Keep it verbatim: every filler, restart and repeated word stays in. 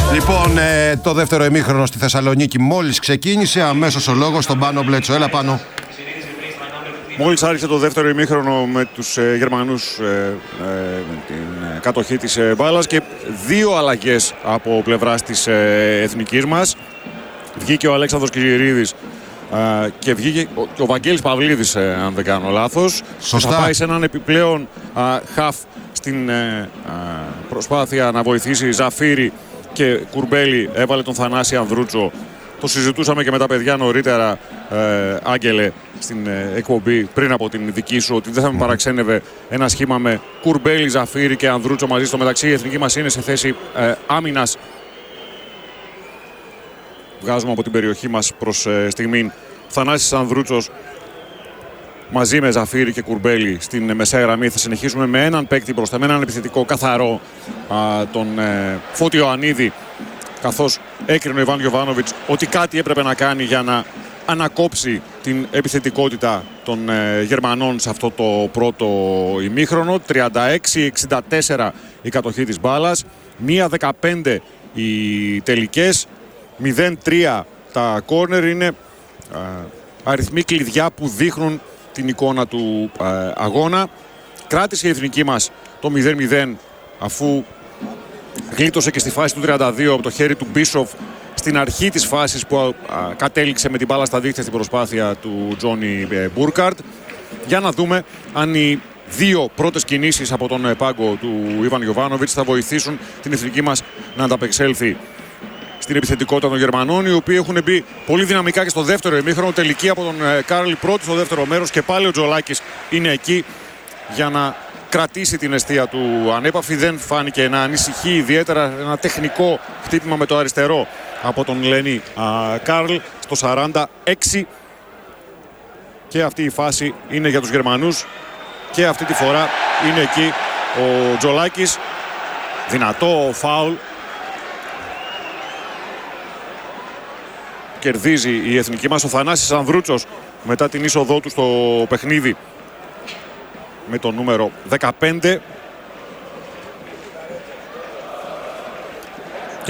Λοιπόν, ε, το δεύτερο ημίχρονο στη Θεσσαλονίκη μόλις ξεκίνησε. Αμέσως ο λόγος στον Πάνο Μπλέτσο. Έλα, Πάνο. Μόλις άρχισε το δεύτερο ημίχρονο με τους ε, Γερμανούς ε, ε, με την ε, κατοχή της ε, μπάλας και δύο αλλαγές από πλευράς της ε, εθνικής μας. Βγήκε ο Αλέξανδρος Κυριερίδης ε, και βγήκε ο, ο Βαγγέλης Παυλίδης, ε, αν δεν κάνω λάθος. Σωστά. Θα πάει σε έναν επιπλέον ε, χαφ στην ε, ε, προσπάθεια να βοηθήσει Ζαφύρη και Κουρμπέλη. Έβαλε τον Θανάση Ανδρούτσο. Το συζητούσαμε και με τα παιδιά νωρίτερα, ε, Άγγελε, στην ε, εκπομπή πριν από την δική σου, ότι δεν θα με παραξένευε ένα σχήμα με Κουρμπέλη, Ζαφύρη και Ανδρούτσο μαζί. Στο μεταξύ η εθνική μας είναι σε θέση ε, άμυνας. Βγάζουμε από την περιοχή μας προς ε, στιγμήν Θανάσης Ανδρούτσος μαζί με Ζαφύρη και Κουρμπέλη στην ε, μεσαία γραμμή. Θα συνεχίσουμε με έναν παίκτη μπροστά, με έναν επιθετικό καθαρό, α, τον ε, Φώτη Ιωαννίδη, καθώς έκρινε ο Ιβάν Γιοβάνοβιτς ότι κάτι έπρεπε να κάνει για να ανακόψει την επιθετικότητα των ε, Γερμανών σε αυτό το πρώτο ημίχρονο. τριάντα έξι εξήντα τέσσερα η κατοχή της μπάλας, μία δεκαπέντε οι τελικές, μηδέν τρία τα κόρνερ. Είναι ε, αριθμοί κλειδιά που δείχνουν την εικόνα του ε, αγώνα. Κράτησε η εθνική μας το μηδέν μηδέν αφού γλίτωσε και στη φάση του τριάντα δύο από το χέρι του Μπίσοφ στην αρχή της φάσης που α, κατέληξε με την μπάλα στα δίχτυα στην προσπάθεια του Τζόνι Μπούρκαρτ. Για να δούμε αν οι δύο πρώτες κινήσεις από τον πάγκο του Ιβάν Γιοβάνοβιτς θα βοηθήσουν την εθνική μας να ανταπεξέλθει στην επιθετικότητα των Γερμανών, οι οποίοι έχουν μπει πολύ δυναμικά και στο δεύτερο ημίχρονο. Τελική από τον Κάρλ, πρώτη στο δεύτερο μέρος, και πάλι ο Τζολάκης είναι εκεί για να κρατήσει την εστία του ανέπαφη. Δεν φάνηκε να ανησυχεί ιδιαίτερα. Ένα τεχνικό χτύπημα με το αριστερό από τον Λένι Κάρλ στο σαράντα έξι. Και αυτή η φάση είναι για τους Γερμανούς και αυτή τη φορά είναι εκεί ο Τζολάκης. Δυνατό φάουλ. Κερδίζει η εθνική μας. Ο Θανάσης Ανδρούτσος μετά την είσοδό του στο παιχνίδι με το νούμερο δεκαπέντε.